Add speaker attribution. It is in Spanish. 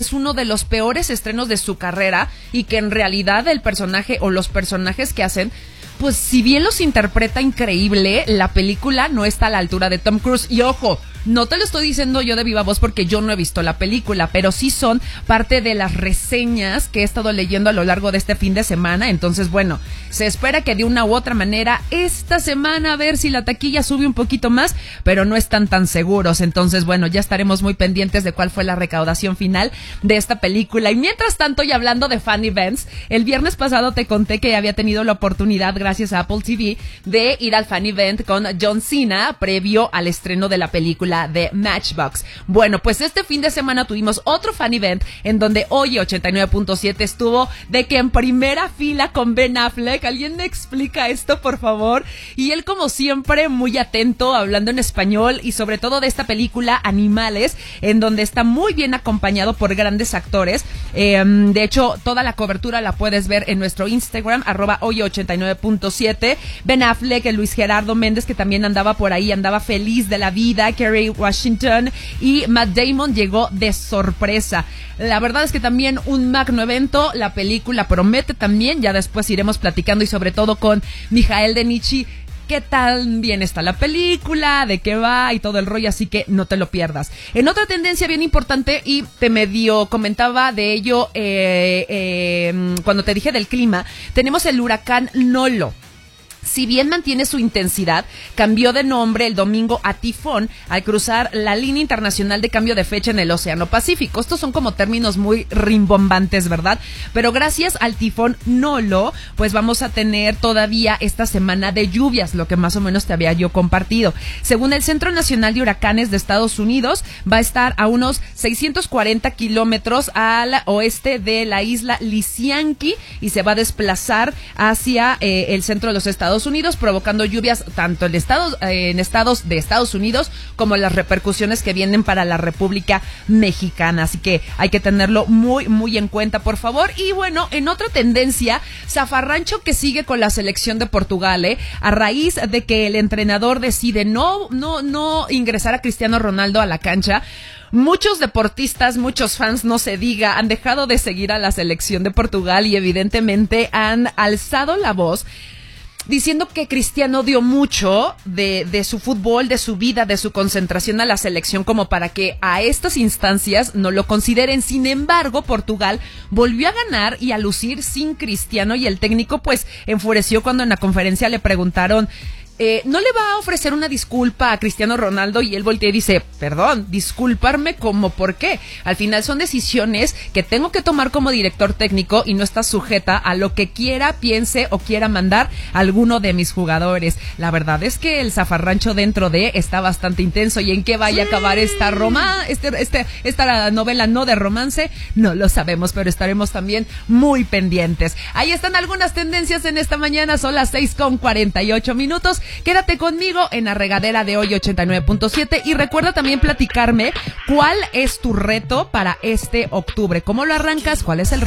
Speaker 1: es uno de los peores estrenos de su carrera y que en realidad el personaje o los personajes que hacen, pues si bien los interpreta increíble, la película no está a la altura de Tom Cruise. Y ojo, no te lo estoy diciendo yo de viva voz porque yo no he visto la película, pero sí son parte de las reseñas que he estado leyendo a lo largo de este fin de semana. Entonces, bueno, se espera que de una u otra manera esta semana a ver si la taquilla sube un poquito más, pero no están tan seguros. Entonces, bueno, ya estaremos muy pendientes de cuál fue la recaudación final de esta película. Y mientras tanto, y hablando de fan events, el viernes pasado te conté que había tenido la oportunidad, gracias a Apple TV, de ir al fan event con John Cena previo al estreno de la película de Matchbox. Bueno, pues este fin de semana tuvimos otro fan event en donde hoy 89.7 estuvo de que en primera fila con Ben Affleck. ¿Alguien me explica esto, por favor? Y él, como siempre, muy atento, hablando en español y sobre todo de esta película Animales, en donde está muy bien acompañado por grandes actores. De hecho, toda la cobertura la puedes ver en nuestro Instagram, @hoy89.7. Ben Affleck, Luis Gerardo Méndez, que también andaba por ahí, andaba feliz de la vida, Kerry Washington, y Matt Damon llegó de sorpresa. La verdad es que también un magno evento, la película promete también, ya después iremos platicando y sobre todo con Mijael Denichi, qué tan bien está la película, de qué va y todo el rollo, así que no te lo pierdas. En otra tendencia bien importante, y te medio comentaba de ello cuando te dije del clima, tenemos el huracán Nolo. Si bien mantiene su intensidad, cambió de nombre el domingo a tifón al cruzar la línea internacional de cambio de fecha en el Océano Pacífico. Estos son como términos muy rimbombantes, ¿verdad? Pero gracias al tifón Nolo, pues vamos a tener todavía esta semana de lluvias, lo que más o menos te había yo compartido. Según el Centro Nacional de Huracanes de Estados Unidos, va a estar a unos 640 kilómetros al oeste de la isla Lisianki y se va a desplazar hacia el centro de los Estados Unidos, provocando lluvias tanto en estados de Estados Unidos como las repercusiones que vienen para la República Mexicana. Así que hay que tenerlo muy, muy en cuenta, por favor. Y bueno, en otra tendencia, zafarrancho que sigue con la selección de Portugal, a raíz de que el entrenador decide no ingresar a Cristiano Ronaldo a la cancha. Muchos deportistas, muchos fans, no se diga, han dejado de seguir a la selección de Portugal y evidentemente han alzado la voz diciendo que Cristiano dio mucho de su fútbol, de su vida, de su concentración a la selección como para que a estas instancias no lo consideren. Sin embargo, Portugal volvió a ganar y a lucir sin Cristiano y el técnico pues enfureció cuando en la conferencia le preguntaron ¿no le va a ofrecer una disculpa a Cristiano Ronaldo? Y él voltea y dice, perdón, disculparme, ¿cómo? ¿Por qué? Al final son decisiones que tengo que tomar como director técnico y no está sujeta a lo que quiera, piense o quiera mandar alguno de mis jugadores. La verdad es que el zafarrancho dentro de está bastante intenso. ¿Y en qué vaya a acabar esta esta novela no de romance? No lo sabemos, pero estaremos también muy pendientes. Ahí están algunas tendencias en esta mañana, son las 6:48. Quédate conmigo en la regadera de hoy 89.7 y recuerda también platicarme cuál es tu reto para este octubre. ¿Cómo lo arrancas? ¿Cuál es el reto?